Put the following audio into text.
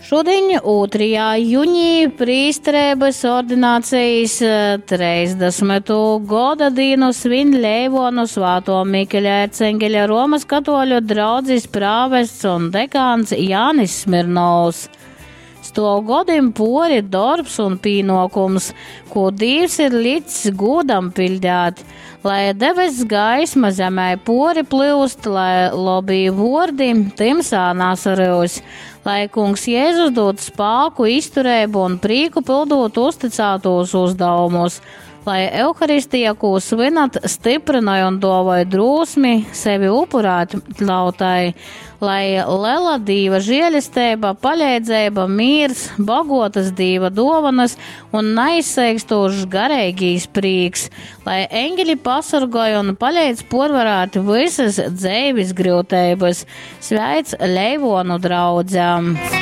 Šodien 2. jūnija prīsterības ordinācijas 30. goda dienu svin Leivonu Svāto Mikeļa Ercengeļa Romas katoļu draudzes prāvests un dekāns Jānis Smirnovs. Stov godim pori darbs un pīnokums, ko Dīvs ir līdz godam pildēt, lai debes gaisma zemē pori plyūst, lai lobī vordi timsā nasarūs, lai kungs Jēzus dod spāku, izturēbu un prīku pildot uzticētos uzdevumus, lai Euharistija, ko svinat, stiprināja un dovāja drūsmi sevi upurēt tautai, lai lela Dīva žēlestība, paļēdzība, mīrs, bagotas Dīva dovanas un neizseikstošs garīgīs prīks, lai eņģeļi pasargoja un paļēdz porvarēt visas dzeivis grūtības. Sveic Leivonu draudzām!